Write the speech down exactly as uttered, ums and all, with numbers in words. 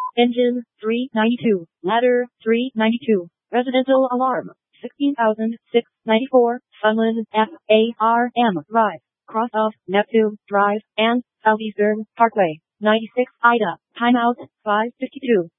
Engine, three ninety-two. Ladder, three ninety-two. Residential alarm, sixteen thousand six hundred ninety-four. Sunland, F A R M Drive. Cross off Neptune Drive and Southeastern Parkway. ninety-six Ida. Timeout, five fifty-two.